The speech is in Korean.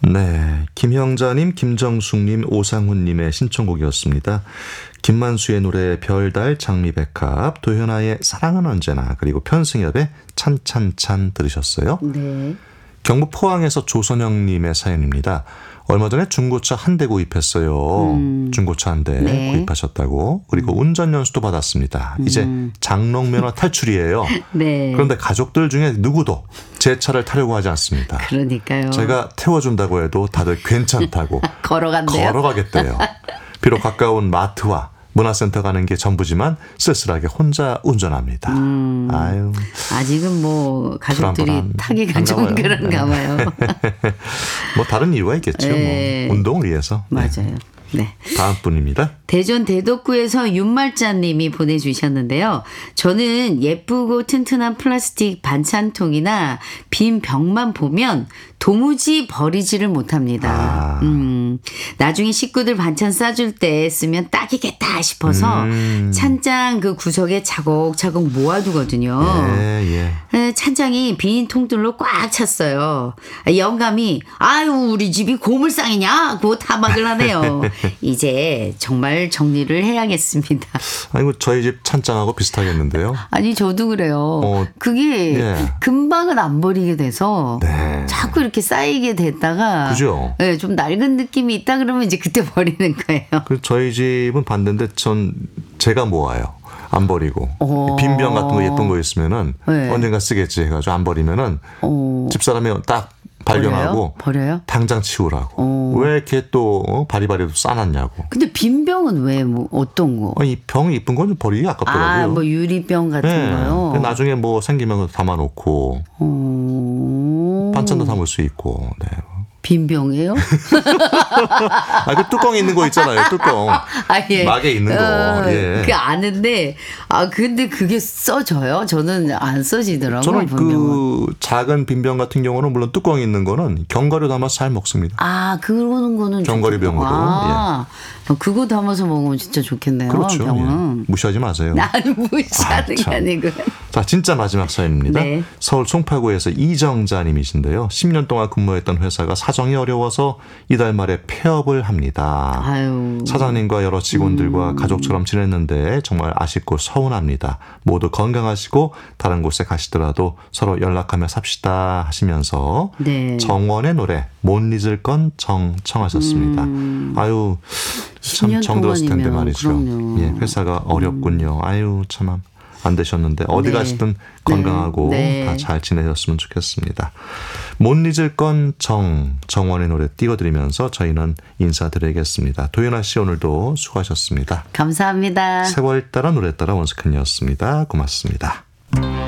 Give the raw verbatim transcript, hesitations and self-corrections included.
네, 김형자님, 김정숙님, 오상훈님의 신청곡이었습니다. 김만수의 노래 별달, 장미백합, 도현아의 사랑은 언제나, 그리고 편승엽의 찬찬찬 들으셨어요. 네. 경북 포항에서 조선영님의 사연입니다. 얼마 전에 중고차 한 대 구입했어요. 음. 중고차 한 대 네. 구입하셨다고. 그리고 음. 운전연수도 받았습니다. 음. 이제 장롱면허 탈출이에요. 네. 그런데 가족들 중에 누구도 제 차를 타려고 하지 않습니다. 그러니까요. 제가 태워준다고 해도 다들 괜찮다고 걸어간대요. 걸어가겠대요. 비록 가까운 마트와 문화센터 가는 게 전부지만 쓸쓸하게 혼자 운전합니다. 음, 아유, 아직은 뭐 가족들이 불안, 불안. 타기가 좀 그런가 봐요. 뭐 다른 이유가 있겠죠. 네. 뭐 운동을 위해서. 맞아요. 네. 네. 다음 분입니다. 대전 대덕구에서 윤말자님이 보내주셨는데요. 저는 예쁘고 튼튼한 플라스틱 반찬통이나 빈 병만 보면 도무지 버리지를 못합니다. 아. 음, 나중에 식구들 반찬 싸줄 때 쓰면 딱이겠다 싶어서 음. 찬장 그 구석에 차곡차곡 모아두거든요. 예, 예. 찬장이 빈 통들로 꽉 찼어요. 영감이 아유 우리 집이 고물상이냐? 고 타박을 하네요. 이제 정말 정리를 해야겠습니다. 아이고 저희 집 찬장하고 비슷하겠는데요. 아니 저도 그래요. 어, 그게 예. 금방은 안 버리게 돼서 네. 자꾸 이렇게 쌓이게 됐다가 그죠? 네, 좀 낡은 느낌이 있다 그러면 이제 그때 버리는 거예요. 그 저희 집은 반대인데 전 제가 모아요. 안 버리고 빈 병 같은 거 예쁜 거 있으면은 네. 언젠가 쓰겠지 해가지고 안 버리면은 오. 집사람이 딱 발견하고 버려요? 버려요? 당장 치우라고. 오. 왜 이렇게 또 바리바리도 싸놨냐고. 근데 빈 병은 왜 뭐 어떤 거? 아니, 병이 이쁜 건 버리기 아깝더라고요. 아, 뭐 유리병 같은 네. 거요? 나중에 뭐 생기면 담아놓고 오. 반찬도 담을 수 있고. 네. 빈 병이에요? 아, 그 뚜껑 있는 거 있잖아요. 뚜껑. 아, 예. 막에 있는 거. 어, 예. 그 아는데, 아, 근데 그게 써져요? 저는 안 써지더라고요. 저는 빈병은. 그 작은 빈병 같은 경우는 물론 뚜껑 있는 거는 견과류 담아서 잘 먹습니다. 아, 그러는 거는. 견과류 병으로. 아, 예. 그거 담아서 먹으면 진짜 좋겠네요. 그렇죠. 병은. 예. 무시하지 마세요. 난 무시하는 아, 게 아니고. 자, 진짜 마지막 사연입니다. 네. 서울 송파구에서 이정자님이신데요. 십 년 동안 근무했던 회사가 사정이 어려워서 이달 말에 폐업을 합니다. 아유. 사장님과 여러 직원들과 음. 가족처럼 지냈는데 정말 아쉽고 서운합니다. 모두 건강하시고 다른 곳에 가시더라도 서로 연락하며 삽시다 하시면서 네. 정원의 노래 못 잊을 건 정 청하셨습니다. 음. 아유 참 정들었을 텐데 말이죠. 그럼요. 예, 회사가 어렵군요. 음. 아유 참 안 되셨는데 어디 네. 가시든 건강하고 네. 다 잘 지내셨으면 좋겠습니다. 못 잊을 건 정, 정원의 노래 띄워드리면서 저희는 인사드리겠습니다. 도연아 씨 오늘도 수고하셨습니다. 감사합니다. 세월 따라 노래 따라 원석현이었습니다. 고맙습니다.